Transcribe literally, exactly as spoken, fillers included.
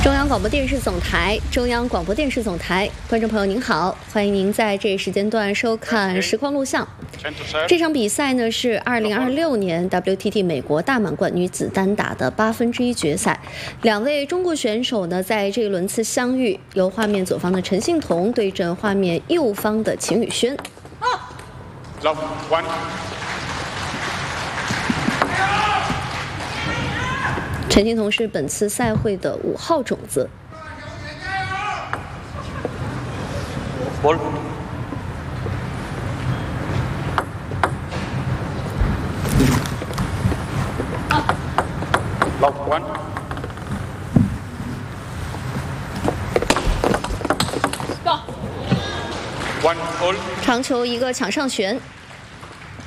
中央广播电视总台，中央广播电视总台，观众朋友您好，欢迎您在这一时间段收看实况录像。这场比赛呢是二零二六年 W T T 美国大满贯女子单打的八分之一决赛，两位中国选手呢在这一轮次相遇，由画面左方的陈幸同对阵画面右方的秦宇轩。 Love one。 陈幸同是本次赛会的五号种子。 Ball。Love one。One ball。 长球一个抢上旋。